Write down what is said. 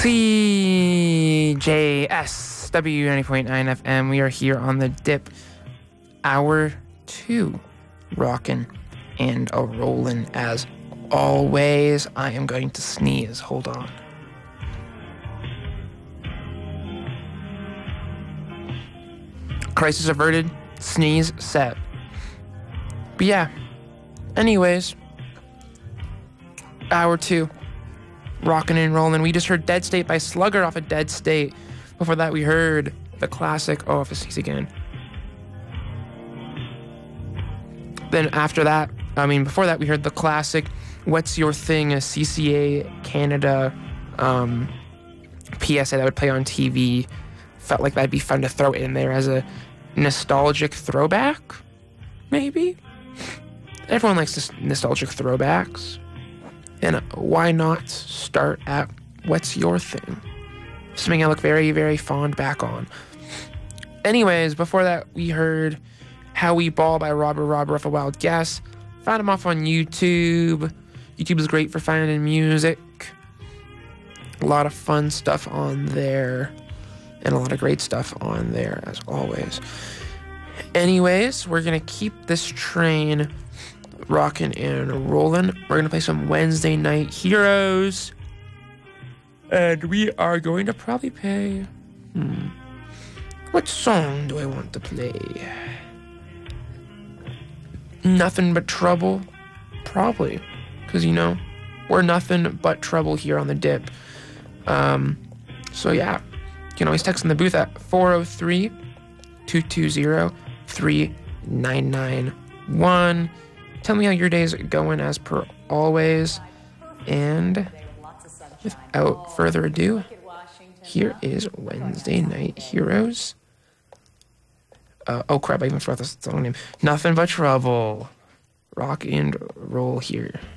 CJSW 90.9 FM. We are here on the Dip, hour 2, rockin' and a rollin' as always. I am going to sneeze. Hold on. Crisis averted. Sneeze set. But yeah. Anyways, hour 2. Rockin' and rollin'. We just heard Dead State by Slugger off of Dead State. Before that, we heard the classic. Oh, if I sneeze again. Then after that, before that, we heard the classic What's Your Thing, a CCA Canada PSA that would play on TV. Felt like that'd be fun to throw in there as a nostalgic throwback, maybe? Everyone likes nostalgic throwbacks. And why not start at What's Your Thing? Something I look very, very fond back on. Anyways, before that, we heard How We Ball by Robber off a Wild Guess. Found him off on YouTube. YouTube is great for finding music. A lot of fun stuff on there. And a lot of great stuff on there, as always. Anyways, we're going to keep this train rocking and rolling. We're going to play some Wednesday Night Heroes. And we are going to probably play... What song do I want to play? Nothing But Trouble? Probably. Because, we're nothing but trouble here on the Dip. So, yeah. You can always text in the booth at 403-220-3991. Tell me how your day's going as per always. And without further ado, here is Wednesday Night Heroes. Oh crap, I even forgot the song name. Nothing But Trouble. Rock and roll here.